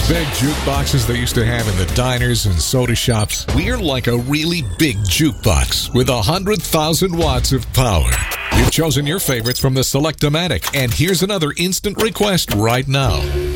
big jukeboxes they used to have in the diners and soda shops, we're like a really big jukebox with 100,000 watts of power. You've chosen your favorites from the Select-O-Matic, and here's another instant request right now.